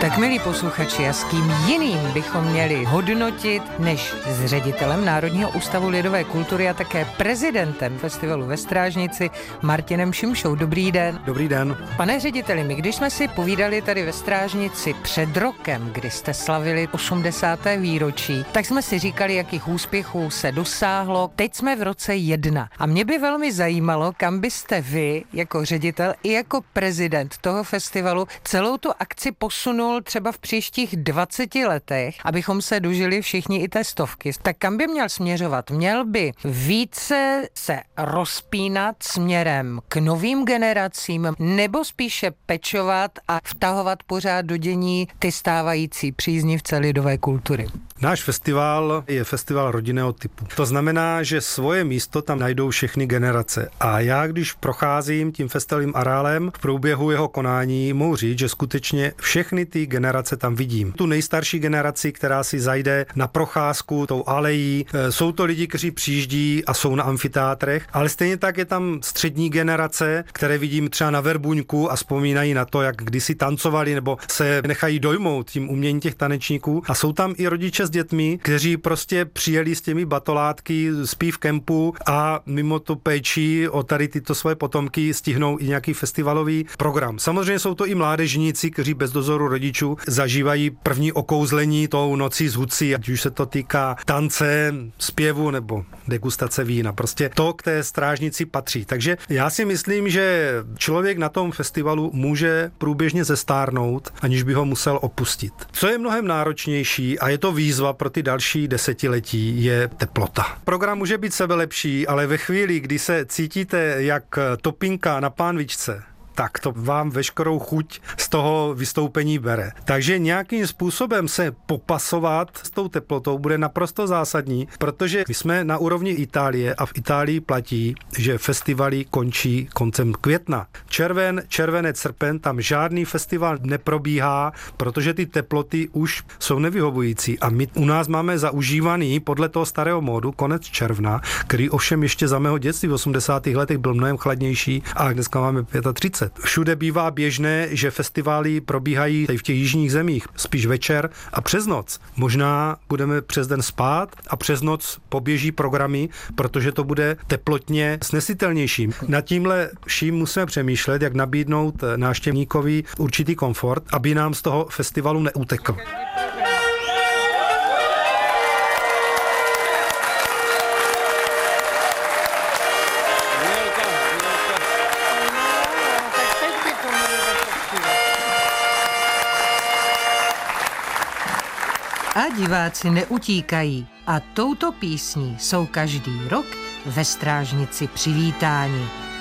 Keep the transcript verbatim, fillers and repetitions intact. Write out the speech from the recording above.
Tak milí posluchači, a s kým jiným bychom měli hodnotit než s ředitelem Národního ústavu lidové kultury a také prezidentem festivalu ve Strážnici Martinem Šimšou. Dobrý den. Dobrý den. Pane řediteli, my když jsme si povídali tady ve Strážnici před rokem, kdy jste slavili osmdesáté výročí, tak jsme si říkali, jakých úspěchů se dosáhlo. Teď jsme v roce jedna. A mě by velmi zajímalo, kam byste vy jako ředitel i jako prezident toho festivalu celou tu akci posunul třeba v příštích dvaceti letech, abychom se dožili všichni i té stovky. Tak kam by měl směřovat? Měl by více se rozpínat směrem k novým generacím, nebo spíše pečovat a vtahovat pořád do dění ty stávající příznivce lidové kultury? Náš festival je festival rodinného typu. To znamená, že svoje místo tam najdou všechny generace. A já, když procházím tím festivalovým areálem v průběhu jeho konání, mohu říct, že skutečně všechny ty generace tam vidím. Tu nejstarší generaci, která si zajde na procházku tou alejí, jsou to lidi, kteří přijíždí a jsou na amfiteátrech, ale stejně tak je tam střední generace, které vidím třeba na Verbuňku a vzpomínají na to, jak kdysi tancovali nebo se nechají dojmout tím umění těch tanečníků. A jsou tam i rodiče s dětmi, kteří prostě přijeli s těmi batolátky, spí v kempu a mimo to péči o tady tyto svoje potomky stihnou i nějaký festivalový program. Samozřejmě jsou to i mládežníci, kteří bez dozoru rodičů zažívají první okouzlení tou nocí z Hucí, ať už se to týká tance, zpěvu nebo degustace vína. Prostě to k té strážnici patří. Takže já si myslím, že člověk na tom festivalu může průběžně zestárnout, aniž by ho musel opustit. Co je mnohem náročnější a je to výzva pro ty další desetiletí, je teplota. Program může být sebelepší, ale ve chvíli, kdy se cítíte jak topinka na pánvičce, tak to vám veškerou chuť z toho vystoupení bere. Takže nějakým způsobem se popasovat s tou teplotou bude naprosto zásadní, protože my jsme na úrovni Itálie a v Itálii platí, že festivaly končí koncem května. Červen, červenec, srpen, tam žádný festival neprobíhá, protože ty teploty už jsou nevyhovující. A my u nás máme zaužívaný podle toho starého módu konec června, který ovšem ještě za mého dětství v osmdesátých letech byl mnohem chladnější a dneska máme třicet pět. Všude bývá běžné, že festivály probíhají v těch jižních zemích spíš večer a přes noc. Možná budeme přes den spát a přes noc poběží programy, protože to bude teplotně snesitelnější. Nad tímhle vším musíme přemýšlet, jak nabídnout návštěvníkovi určitý komfort, aby nám z toho festivalu neutekl. A diváci neutíkají a touto písní jsou každý rok ve Strážnici přivítáni.